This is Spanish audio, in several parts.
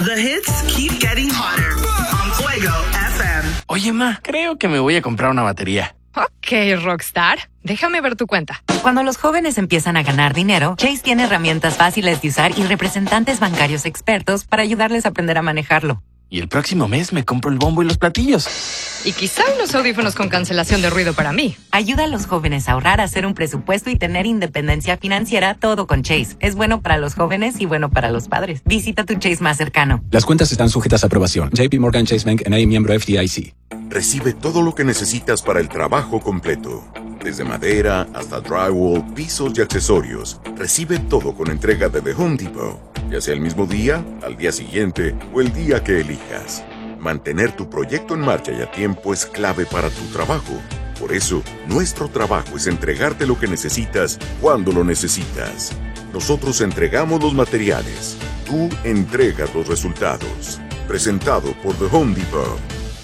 The hits keep getting hotter on Fuego FM. Oye, ma, creo que me voy a comprar una batería. Ok, Rockstar. Déjame ver tu cuenta. Cuando los jóvenes empiezan a ganar dinero, Chase tiene herramientas fáciles de usar y representantes bancarios expertos para ayudarles a aprender a manejarlo. Y el próximo mes me compro el bombo y los platillos. Y quizá unos audífonos con cancelación de ruido para mí. Ayuda a los jóvenes a ahorrar, a hacer un presupuesto y tener independencia financiera, todo con Chase. Es bueno para los jóvenes y bueno para los padres. Visita tu Chase más cercano. Las cuentas están sujetas a aprobación. JP Morgan Chase Bank N.A. miembro FDIC. Recibe todo lo que necesitas para el trabajo completo. Desde madera hasta drywall, pisos y accesorios. Recibe todo con entrega de The Home Depot. Ya sea el mismo día, al día siguiente o el día que elijas. Mantener tu proyecto en marcha y a tiempo es clave para tu trabajo. Por eso, nuestro trabajo es entregarte lo que necesitas cuando lo necesitas. Nosotros entregamos los materiales. Tú entregas los resultados. Presentado por The Home Depot.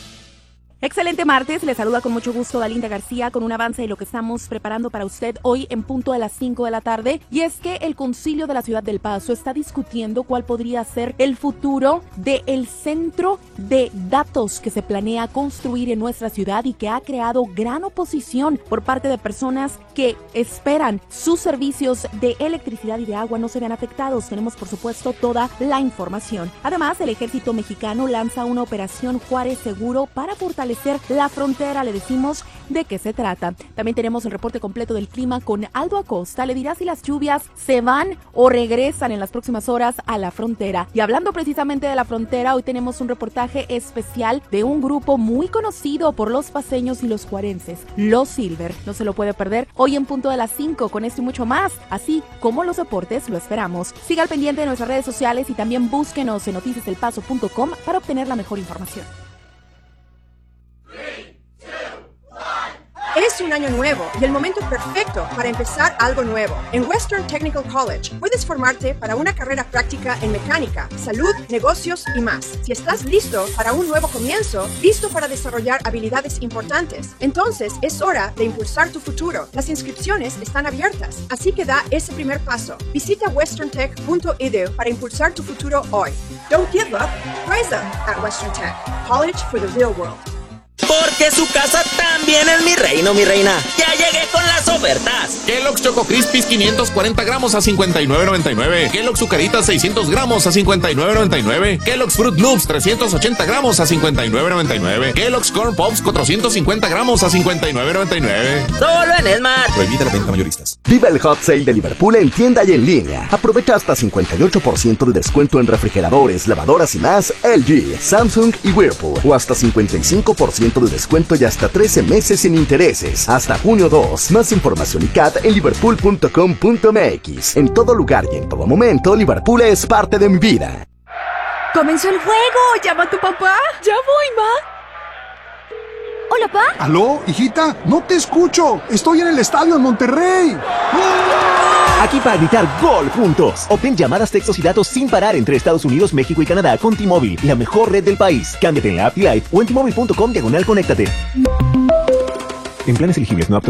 Excelente martes, les saluda con mucho gusto Dalinda García con un avance de lo que estamos preparando para usted hoy en punto de las 5 de la tarde. Y es que el Concilio de la Ciudad del Paso está discutiendo cuál podría ser el futuro del centro de datos que se planea construir en nuestra ciudad y que ha creado gran oposición por parte de personas que esperan sus servicios de electricidad y de agua no se vean afectados. Tenemos por supuesto toda la información. Además, el ejército mexicano lanza una operación Juárez Seguro para fortalecer la frontera. Le decimos de qué se trata. También tenemos el reporte completo del clima con Aldo Acosta. Le dirá si las lluvias se van o regresan en las próximas horas a la frontera. Y hablando precisamente de la frontera, hoy tenemos un reportaje especial de un grupo muy conocido por los paceños y los juarenses, los Silver. No se lo puede perder hoy en punto de las 5 con esto y mucho más, así como los deportes lo esperamos. Siga al pendiente de nuestras redes sociales y también búsquenos en noticiaselpaso.com para obtener la mejor información. Es un año nuevo y el momento perfecto para empezar algo nuevo. En Western Technical College puedes formarte para una carrera práctica en mecánica, salud, negocios y más. Si estás listo para un nuevo comienzo, listo para desarrollar habilidades importantes, entonces es hora de impulsar tu futuro. Las inscripciones están abiertas, así que da ese primer paso. Visita westerntech.edu para impulsar tu futuro hoy. Don't give up, rise up at Western Tech. College for the real world. Porque su casa también es mi reino, mi reina. Ya llegué con las ofertas. Kellogg's Choco Crispies 540 gramos a $59.99. Kellogg's Zucaritas 600 gramos a $59.99. Kellogg's Fruit Loops 380 gramos a $59.99. Kellogg's Corn Pops 450 gramos a $59.99. Solo en Esmart. Prohibida la venta mayoristas. Viva el Hot Sale de Liverpool en tienda y en línea. Aprovecha hasta 58% de descuento en refrigeradores, lavadoras y más LG, Samsung y Whirlpool. O hasta 55% de descuento y hasta 13 meses sin intereses. Hasta junio 2. Más información y CAT en liverpool.com.mx. En todo lugar y en todo momento, Liverpool es parte de mi vida. ¡Comenzó el juego! ¡Llama a tu papá! ¡Ya voy, ma! Hola, pa. ¿Aló, hijita? No te escucho. Estoy en el estadio en Monterrey. Aquí para gritar gol juntos. Obtén llamadas, textos y datos sin parar entre Estados Unidos, México y Canadá con T-Mobile, la mejor red del país. Cámbiate en la app Live o en T-Mobile.com/conéctate. En planes elegibles no aptos